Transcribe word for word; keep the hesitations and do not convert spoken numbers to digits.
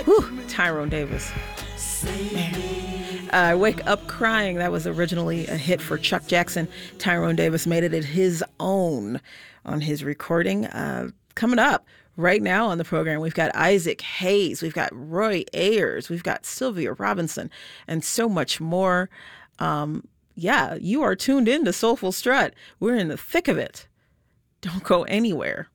Whew, Tyrone Davis. Man. Uh, Wake Up Crying, that was originally a hit for Chuck Jackson. Tyrone Davis made it his own on his recording. Uh, coming up right now on the program, we've got Isaac Hayes, we've got Roy Ayers, we've got Sylvia Robinson, and so much more. Um, yeah, you are tuned in to Soulful Strut. We're in the thick of it. Don't go anywhere.